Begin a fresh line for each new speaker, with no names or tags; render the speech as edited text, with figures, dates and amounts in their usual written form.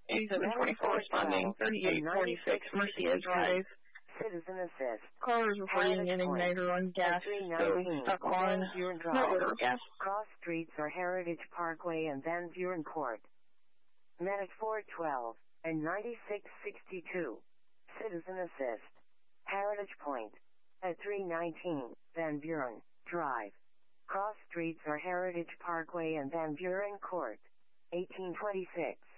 8724 responding, 3846 Marcia Drive.
Citizen Assist.
Callers reporting an igniter on gas stove stuck on no order gas.
Cross streets are Heritage Parkway and Van Buren Court. Medic 412 and 9662. Citizen Assist. Heritage Point. At 319 Van Buren Drive. Cross streets are Heritage Parkway and Van Buren Court. 1826.